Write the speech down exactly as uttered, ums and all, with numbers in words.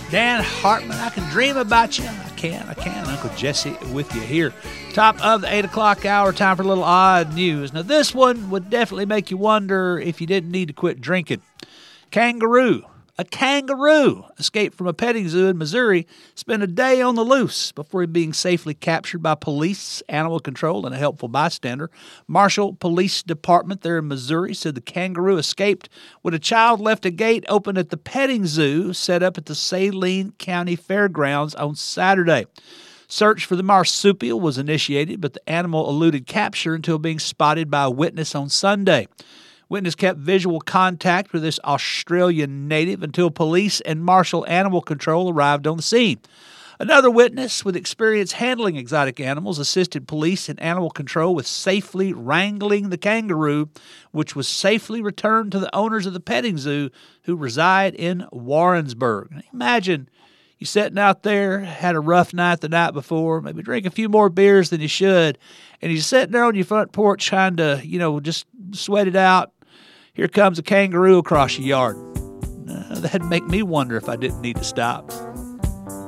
Dan Hartman, I can dream about you. I can, I can. Uncle Jesse with you here. Top of the eight o'clock hour, time for a little odd news. Now, this one would definitely make you wonder if you didn't need to quit drinking. Kangaroo. A kangaroo escaped from a petting zoo in Missouri, spent a day on the loose before being safely captured by police, animal control, and a helpful bystander. Marshall Police Department there in Missouri said the kangaroo escaped when a child left a gate open at the petting zoo set up at the Saline County Fairgrounds on Saturday. Search for the marsupial was initiated, but the animal eluded capture until being spotted by a witness on Sunday. Witness kept visual contact with this Australian native until police and Marshall Animal Control arrived on the scene. Another witness with experience handling exotic animals assisted police and animal control with safely wrangling the kangaroo, which was safely returned to the owners of the petting zoo who reside in Warrensburg. Imagine you sitting out there, had a rough night the night before, maybe drink a few more beers than you should, and you're sitting there on your front porch trying to, you know, just sweat it out. Here comes a kangaroo across your yard. Uh, that'd make me wonder if I didn't need to stop.